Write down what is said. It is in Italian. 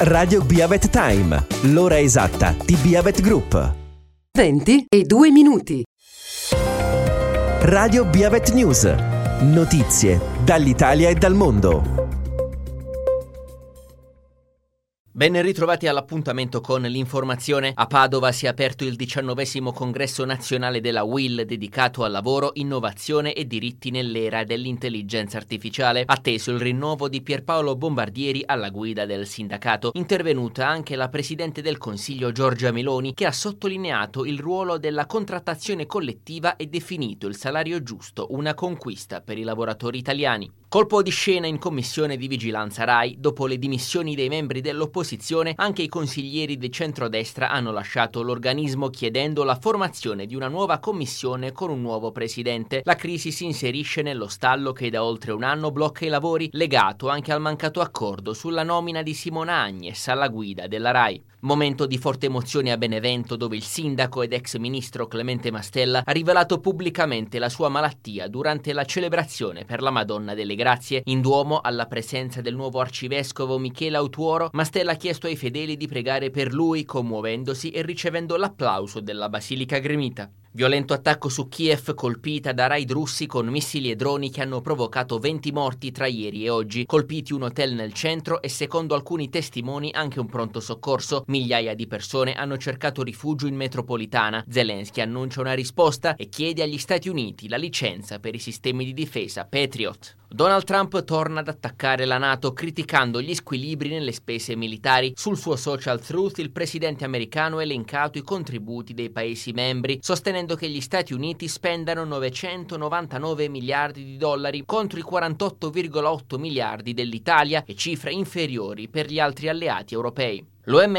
Radio Biavet Time, l'ora esatta di Biavet Group. 20:02. Radio Biavet News, notizie dall'Italia e dal mondo. Ben ritrovati all'appuntamento con l'informazione. A Padova si è aperto il 19° congresso nazionale della UIL dedicato al lavoro, innovazione e diritti nell'era dell'intelligenza artificiale. Atteso il rinnovo di Pierpaolo Bombardieri alla guida del sindacato. Intervenuta anche la Presidente del Consiglio Giorgia Meloni, che ha sottolineato il ruolo della contrattazione collettiva e definito il salario giusto una conquista per i lavoratori italiani. Colpo di scena in commissione di vigilanza RAI. Dopo le dimissioni dei membri dell'opposizione, anche i consiglieri di centrodestra hanno lasciato l'organismo chiedendo la formazione di una nuova commissione con un nuovo presidente. La crisi si inserisce nello stallo che da oltre un anno blocca i lavori, legato anche al mancato accordo sulla nomina di Simona Agnes alla guida della RAI. Momento di forte emozione a Benevento, dove il sindaco ed ex ministro Clemente Mastella ha rivelato pubblicamente la sua malattia durante la celebrazione per la Madonna delle Grazie. In Duomo, alla presenza del nuovo arcivescovo Michele Autuoro, Mastella ha chiesto ai fedeli di pregare per lui, commuovendosi e ricevendo l'applauso della Basilica Gremita. Violento attacco su Kiev, colpita da raid russi con missili e droni che hanno provocato 20 morti tra ieri e oggi. Colpiti un hotel nel centro e, secondo alcuni testimoni, anche un pronto soccorso. Migliaia di persone hanno cercato rifugio in metropolitana. Zelensky annuncia una risposta e chiede agli Stati Uniti la licenza per i sistemi di difesa Patriot. Donald Trump torna ad attaccare la NATO, criticando gli squilibri nelle spese militari. Sul suo social Truth il presidente americano ha elencato i contributi dei paesi membri, sostenendo che gli Stati Uniti spendano 999 miliardi di dollari contro i 48,8 miliardi dell'Italia e cifre inferiori per gli altri alleati europei. L'OMS